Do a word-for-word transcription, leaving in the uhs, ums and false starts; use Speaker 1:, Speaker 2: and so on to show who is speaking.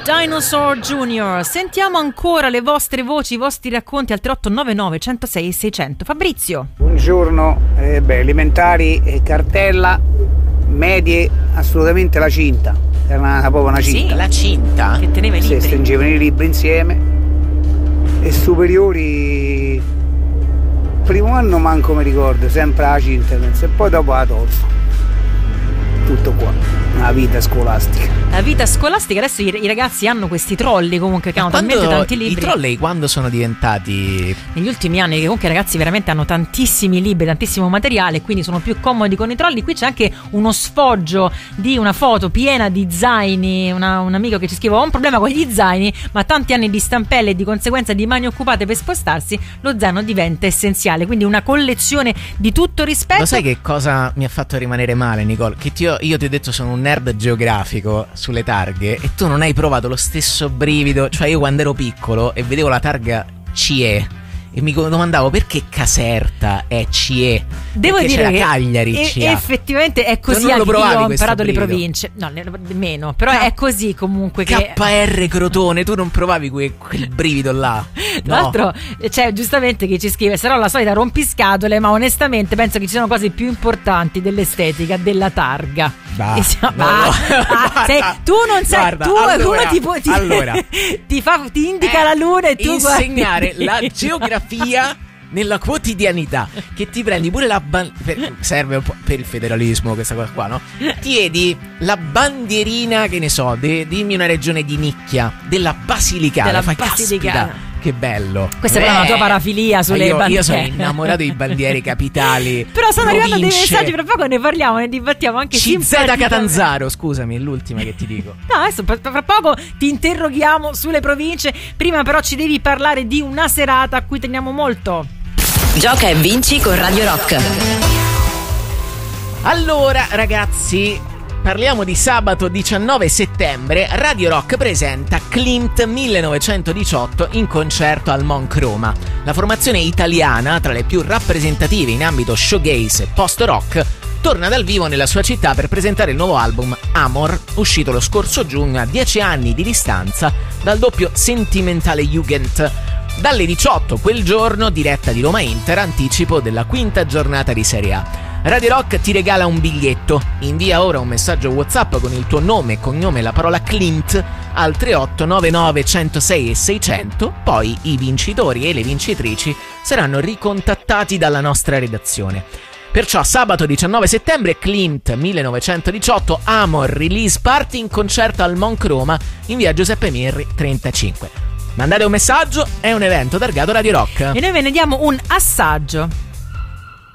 Speaker 1: Dinosaur Junior. Sentiamo ancora le vostre voci, i vostri racconti al tre otto nove nove uno zero sei sei zero zero. Fabrizio.
Speaker 2: Buongiorno, eh, beh, elementari e cartella, medie assolutamente la cinta. Era una, proprio una cinta.
Speaker 3: Sì, la cinta?
Speaker 1: Che teneva i libri.
Speaker 2: Si stringevano i libri insieme. E superiori, primo anno manco mi ricordo, sempre la cinta, penso, e poi dopo la tolgo. Tutto qua, una vita scolastica.
Speaker 1: La vita scolastica, adesso i, i ragazzi hanno questi trolley comunque che hanno
Speaker 3: quando,
Speaker 1: talmente tanti libri.
Speaker 3: I trolley quando sono diventati?
Speaker 1: Negli ultimi anni, che comunque i ragazzi veramente hanno tantissimi libri, tantissimo materiale, quindi sono più comodi con i trolley. Qui c'è anche uno sfoggio di una foto piena di zaini, una, un amico che ci scrive: ho un problema con gli zaini, ma tanti anni di stampelle e di conseguenza di mani occupate per spostarsi, lo zaino diventa essenziale. Quindi una collezione di tutto rispetto.
Speaker 3: Lo sai che cosa mi ha fatto rimanere male, Nicole? Che ti ho, io ti ho detto sono un nerd geografico sulle targhe e tu non hai provato lo stesso brivido. Cioè io quando ero piccolo e vedevo la targa C E e mi domandavo perché Caserta è C E.
Speaker 1: Devo
Speaker 3: perché
Speaker 1: dire
Speaker 3: c'era
Speaker 1: che
Speaker 3: Cagliari
Speaker 1: e-
Speaker 3: C A.
Speaker 1: effettivamente è così.
Speaker 3: Non lo
Speaker 1: Anche io
Speaker 3: provavi
Speaker 1: ho
Speaker 3: questo
Speaker 1: imparato le
Speaker 3: brivido?
Speaker 1: province, no, ne- meno, però
Speaker 3: K-
Speaker 1: è così comunque che
Speaker 3: K R Crotone, tu non provavi que- quel brivido là?
Speaker 1: Tra
Speaker 3: No.
Speaker 1: l'altro c'è giustamente chi ci scrive: sarò la solita rompiscatole, ma onestamente penso che ci siano cose più importanti dell'estetica della targa.
Speaker 3: Bah,
Speaker 1: E siamo-
Speaker 3: no,
Speaker 1: bah,
Speaker 3: no.
Speaker 1: ah,
Speaker 3: Guarda,
Speaker 1: sei- tu non sai,
Speaker 3: guarda,
Speaker 1: tu
Speaker 3: allora,
Speaker 1: uno ti, può- ti,
Speaker 3: allora.
Speaker 1: ti, fa, ti indica
Speaker 3: Eh,
Speaker 1: la luna e tu
Speaker 3: insegnare
Speaker 1: guardi.
Speaker 3: la geografia nella quotidianità, che ti prendi pure la ban- per- serve un po' per il federalismo questa cosa qua, no? Ti vedi la bandierina, che ne so, de- dimmi una regione di nicchia della Basilicata,
Speaker 1: Della
Speaker 3: fai,
Speaker 1: Basilicata.
Speaker 3: caspita, che bello.
Speaker 1: Questa è la tua parafilia sulle
Speaker 3: io,
Speaker 1: bandiere.
Speaker 3: io sono innamorato di bandiere capitali.
Speaker 1: Però stanno arrivando dei
Speaker 3: province.
Speaker 1: messaggi, fra poco ne parliamo, ne dibattiamo anche
Speaker 3: C Z
Speaker 1: simpaticamente.
Speaker 3: Catanzaro, scusami, è l'ultima che ti dico.
Speaker 1: No, adesso fra fra poco ti interroghiamo sulle province. Prima però ci devi parlare di una serata a cui teniamo molto.
Speaker 4: Gioca e vinci con Radio Rock.
Speaker 3: Allora ragazzi, parliamo di sabato diciannove settembre. Radio Rock presenta Klimt millenovecentodiciotto in concerto al Monk Roma. La formazione italiana, tra le più rappresentative in ambito showgaze e post-rock, torna dal vivo nella sua città per presentare il nuovo album Amor, uscito lo scorso giugno a dieci anni di distanza dal doppio sentimentale Jugend. Dalle diciotto quel giorno, diretta di Roma Inter, anticipo della quinta giornata di Serie A. Radio Rock ti regala un biglietto. Invia ora un messaggio WhatsApp con il tuo nome e cognome e la parola Klimt al tre otto nove nove uno zero sei sei zero zero. Poi i vincitori e le vincitrici saranno ricontattati dalla nostra redazione. Perciò sabato diciannove settembre Klimt millenovecentodiciotto Amor Release Party in concerto al Monk Roma in via Giuseppe Mirri trentacinque. Mandate un messaggio, è un evento targato Radio Rock.
Speaker 1: E noi ve ne diamo un assaggio.